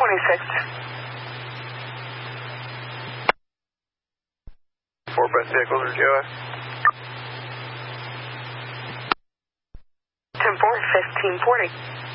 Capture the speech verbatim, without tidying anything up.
twenty-six. Four bus vehicles are G O S. ten four, fifteen forty.